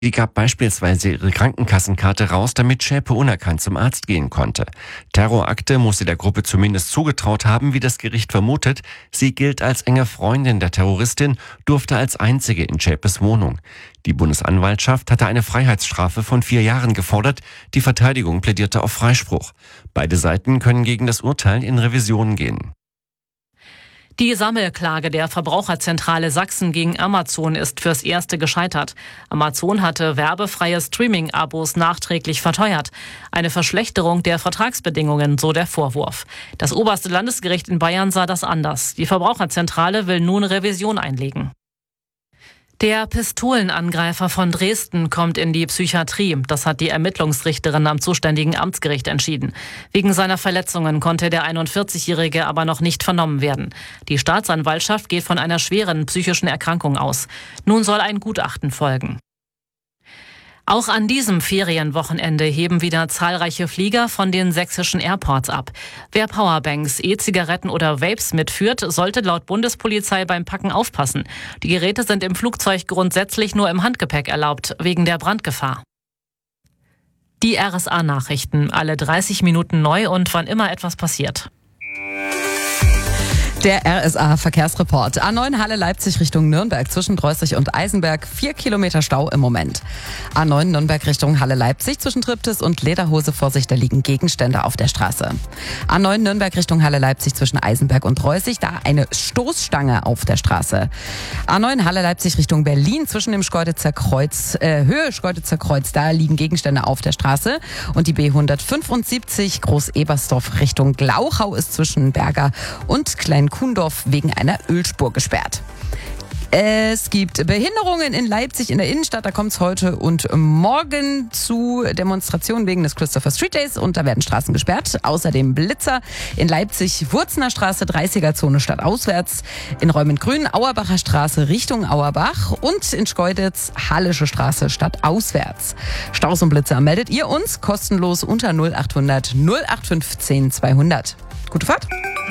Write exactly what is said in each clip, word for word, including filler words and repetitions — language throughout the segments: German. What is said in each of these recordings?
Sie gab beispielsweise ihre Krankenkassenkarte raus, damit Schäpe unerkannt zum Arzt gehen konnte. Terrorakte muss sie der Gruppe zumindest zugetraut haben, wie das Gericht vermutet. Sie gilt als enge Freundin der Terroristin, durfte als einzige in Schäpes Wohnung. Die Bundesanwaltschaft hatte eine Freiheitsstrafe von vier Jahren gefordert. Die Verteidigung plädierte auf Freispruch. Beide Seiten können gegen das Urteil in Revision gehen. Die Sammelklage der Verbraucherzentrale Sachsen gegen Amazon ist fürs Erste gescheitert. Amazon hatte werbefreie Streaming-Abos nachträglich verteuert. Eine Verschlechterung der Vertragsbedingungen, so der Vorwurf. Das oberste Landesgericht in Bayern sah das anders. Die Verbraucherzentrale will nun Revision einlegen. Der Pistolenangreifer von Dresden kommt in die Psychiatrie. Das hat die Ermittlungsrichterin am zuständigen Amtsgericht entschieden. Wegen seiner Verletzungen konnte der einundvierzigjährige aber noch nicht vernommen werden. Die Staatsanwaltschaft geht von einer schweren psychischen Erkrankung aus. Nun soll ein Gutachten folgen. Auch an diesem Ferienwochenende heben wieder zahlreiche Flieger von den sächsischen Airports ab. Wer Powerbanks, E-Zigaretten oder Vapes mitführt, sollte laut Bundespolizei beim Packen aufpassen. Die Geräte sind im Flugzeug grundsätzlich nur im Handgepäck erlaubt, wegen der Brandgefahr. Die R S A-Nachrichten, alle dreißig Minuten neu und wann immer etwas passiert. Der R S A-Verkehrsreport. A neun Halle Leipzig Richtung Nürnberg zwischen Dreußig und Eisenberg. Vier Kilometer Stau im Moment. A neun Nürnberg Richtung Halle Leipzig zwischen Triptis und Lederhose. Vorsicht, da liegen Gegenstände auf der Straße. A neun Nürnberg Richtung Halle Leipzig zwischen Eisenberg und Dreußig. Da eine Stoßstange auf der Straße. A neun Halle Leipzig Richtung Berlin zwischen dem Schkeuditzer Kreuz, äh, Höhe Schkeuditzer Kreuz. Da liegen Gegenstände auf der Straße. Und die B hundertfünfundsiebzig Groß-Ebersdorf Richtung Glauchau ist zwischen Berger und Klein Kuhndorf wegen einer Ölspur gesperrt. Es gibt Behinderungen in Leipzig in der Innenstadt. Da kommt es heute und morgen zu Demonstrationen wegen des Christopher Street Days und da werden Straßen gesperrt. Außerdem Blitzer in Leipzig, Wurzener Straße, dreißiger Zone stadtauswärts, in Räumengrün, Auerbacher Straße Richtung Auerbach und in Schkeuditz, Hallische Straße stadtauswärts. Staus und Blitzer meldet ihr uns kostenlos unter null achthundert null acht fünfzehn zweihundert. Gute Fahrt!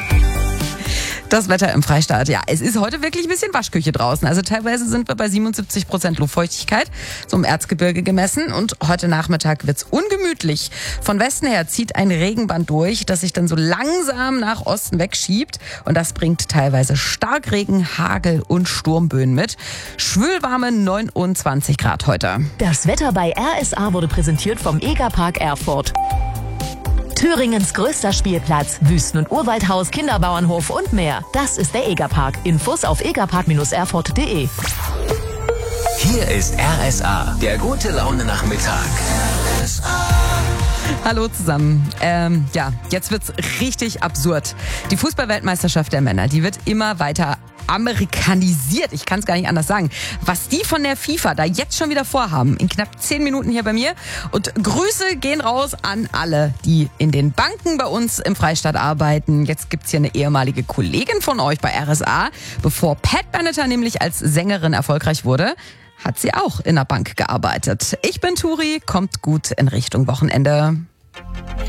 Das Wetter im Freistaat. Ja, es ist heute wirklich ein bisschen Waschküche draußen. Also teilweise sind wir bei siebenundsiebzig Prozent Luftfeuchtigkeit, so im Erzgebirge gemessen. Und heute Nachmittag wird's ungemütlich. Von Westen her zieht ein Regenband durch, das sich dann so langsam nach Osten wegschiebt. Und das bringt teilweise Starkregen, Hagel und Sturmböen mit. Schwülwarme neunundzwanzig Grad heute. Das Wetter bei R S A wurde präsentiert vom Egerpark Erfurt. Thüringens größter Spielplatz, Wüsten- und Urwaldhaus, Kinderbauernhof und mehr. Das ist der Egerpark. Infos auf egerpark erfurt punkt de. Hier ist R S A, der gute Laune Nachmittag. R S A. Hallo zusammen. Ähm, ja, jetzt wird's richtig absurd. Die Fußball-Weltmeisterschaft der Männer, die wird immer weiter amerikanisiert. Ich kann es gar nicht anders sagen. Was die von der FIFA da jetzt schon wieder vorhaben, in knapp zehn Minuten hier bei mir. Und Grüße gehen raus an alle, die in den Banken bei uns im Freistaat arbeiten. Jetzt gibt's hier eine ehemalige Kollegin von euch bei R S A. Bevor Pat Benatar nämlich als Sängerin erfolgreich wurde, hat sie auch in der Bank gearbeitet. Ich bin Turi, kommt gut in Richtung Wochenende.